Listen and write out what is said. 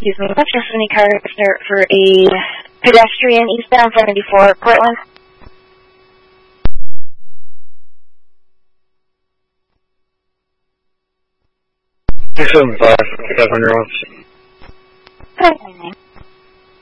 Excuse me. What's your funny car for a pedestrian eastbound 74 Portland? Six 7 5. Pick up on your office. Hi, my name.